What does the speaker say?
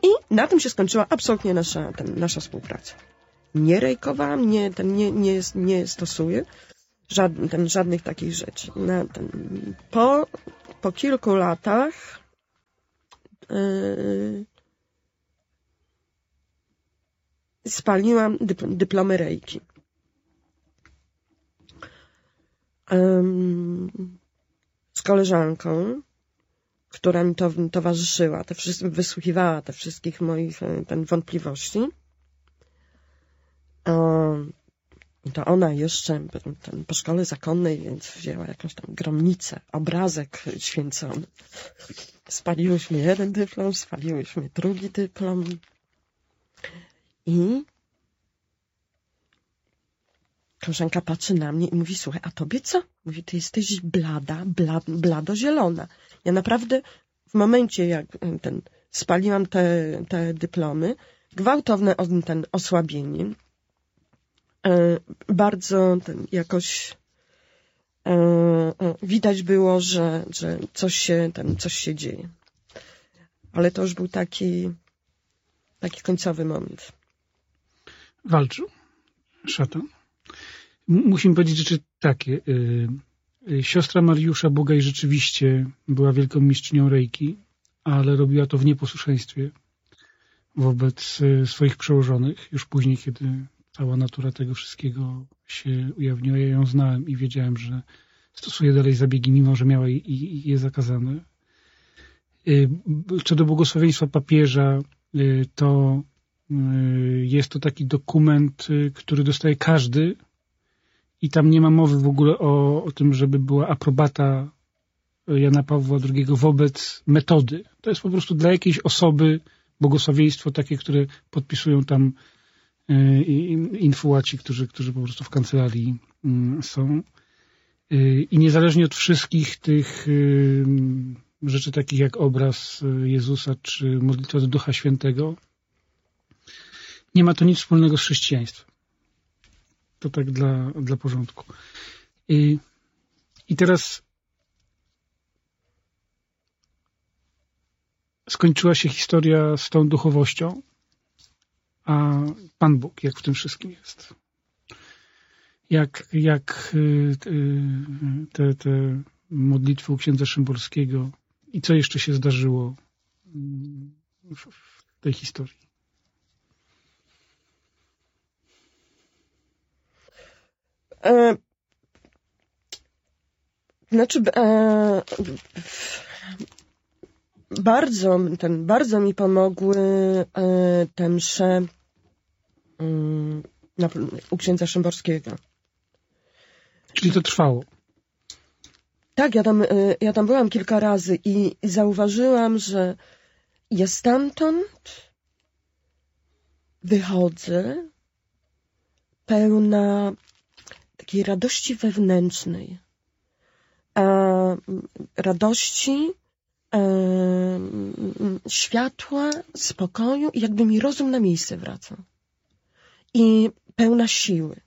I na tym się skończyła absolutnie nasza współpraca. Nie rejkowałam, nie stosuję żadnych takich rzeczy. Po kilku latach spaliłam dyplomy rejki. Z koleżanką, która mi towarzyszyła, wysłuchiwała te wszystkich moich wątpliwości. To ona jeszcze po szkole zakonnej, więc wzięła jakąś tam gromnicę, obrazek święcony. Spaliłyśmy jeden dyplom, spaliłyśmy drugi dyplom. I koleżanka patrzy na mnie i mówi, słuchaj, a tobie co? Mówi, ty jesteś blado-zielona. Ja naprawdę w momencie, jak spaliłam te dyplomy, gwałtowne osłabienie, bardzo jakoś widać było, że coś się dzieje. Ale to już był taki końcowy moment. Walczył szatan. Musimy powiedzieć rzeczy takie. Siostra Mariusza Bugaj rzeczywiście była wielką mistrzynią rejki, ale robiła to w nieposłuszeństwie wobec swoich przełożonych. Już później, kiedy cała natura tego wszystkiego się ujawniła, ja ją znałem i wiedziałem, że stosuje dalej zabiegi, mimo że miała je zakazane. Co do błogosławieństwa papieża, to jest to taki dokument, który dostaje każdy i tam nie ma mowy w ogóle o tym, żeby była aprobata Jana Pawła II wobec metody. To jest po prostu dla jakiejś osoby błogosławieństwo takie, które podpisują tam infułaci, którzy po prostu w kancelarii są. I niezależnie od wszystkich tych rzeczy takich jak obraz Jezusa czy modlitwa do Ducha Świętego, nie ma to nic wspólnego z chrześcijaństwem. To tak dla porządku. I teraz skończyła się historia z tą duchowością, a Pan Bóg jak w tym wszystkim jest. Jak te modlitwy u księdza Szymborskiego i co jeszcze się zdarzyło w tej historii? Bardzo mi pomogły te msze u księdza Szymborskiego. Czyli to trwało? Tak, ja tam byłam kilka razy i zauważyłam, że ja stamtąd wychodzę pełna takiej radości wewnętrznej. Radości, światła, spokoju i jakby mi rozum na miejsce wracał. I pełna siły.